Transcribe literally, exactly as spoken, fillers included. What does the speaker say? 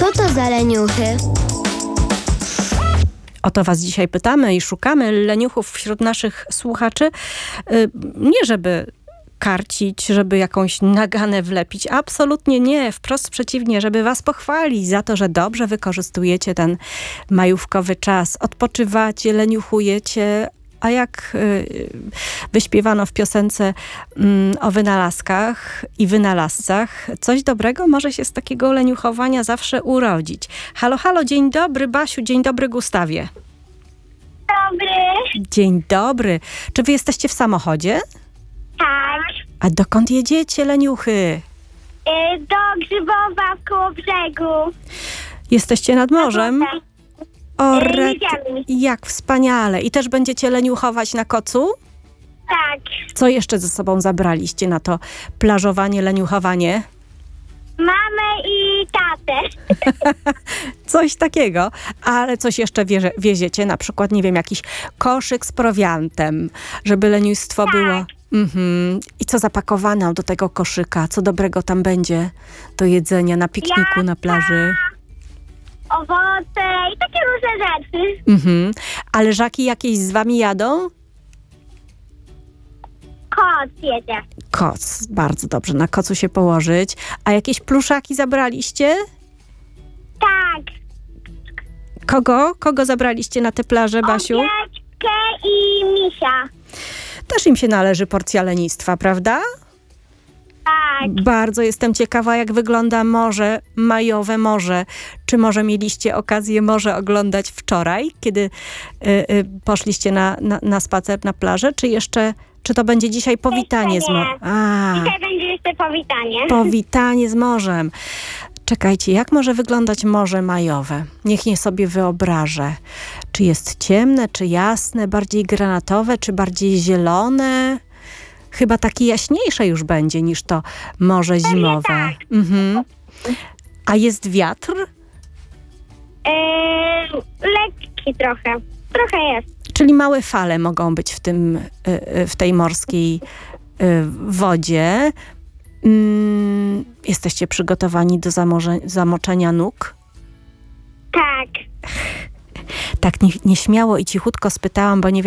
Co to za leniuchy? O to was dzisiaj pytamy i szukamy leniuchów wśród naszych słuchaczy. Nie żeby karcić, żeby jakąś naganę wlepić. Absolutnie nie. Wprost przeciwnie, żeby was pochwalić za to, że dobrze wykorzystujecie ten majówkowy czas. Odpoczywacie, leniuchujecie. A jak y, wyśpiewano w piosence y, o wynalazkach i wynalazcach, coś dobrego może się z takiego leniuchowania zawsze urodzić. Halo, halo, dzień dobry Basiu, dzień dobry Gustawie. Dobry. Dzień dobry. Czy wy jesteście w samochodzie? Tak. A dokąd jedziecie, leniuchy? Y, do Grzybowa koło brzegu. Jesteście nad morzem? O, Y, rety, jedziemy. jak wspaniale. I też będziecie leniuchować na kocu? Tak. Co jeszcze ze sobą zabraliście na to plażowanie, leniuchowanie? Mamę i tatę. Coś takiego. Ale coś jeszcze wiezie, wieziecie? Na przykład, nie wiem, jakiś koszyk z prowiantem, żeby lenistwo Tak. było. Mhm. I co zapakowane do tego koszyka? Co dobrego tam będzie do jedzenia na pikniku, Jabłka. na plaży? Owoce i takie różne rzeczy. Mhm. A leżaki jakieś z wami jadą? Kot jedzie. Koc. Bardzo dobrze. Na kocu się położyć. A jakieś pluszaki zabraliście? Tak. Kogo? Kogo zabraliście na tę plażę, Basiu? Owieczkę i misia. Też im się należy porcja lenistwa, prawda? Tak. Bardzo jestem ciekawa, jak wygląda morze, majowe morze. Czy może mieliście okazję morze oglądać wczoraj, kiedy y, y, poszliście na, na, na spacer na plażę? Czy jeszcze, czy to będzie dzisiaj powitanie Jeszcze z nie. morzem? A, Dzisiaj będzie jeszcze powitanie. powitanie z morzem. Czekajcie, jak może wyglądać morze majowe? Niech nie sobie wyobrażę. Czy jest ciemne, czy jasne, bardziej granatowe, czy bardziej zielone? Chyba takie jaśniejsze już będzie niż to morze zimowe. tak. Mhm. A jest wiatr? Yy, lekki trochę. Trochę jest. Czyli małe fale mogą być w tym, y, y, w tej morskiej y, wodzie. Mm, jesteście przygotowani do zamorze- zamoczenia nóg? Tak. Tak nie, nieśmiało i cichutko spytałam, bo nie wiem,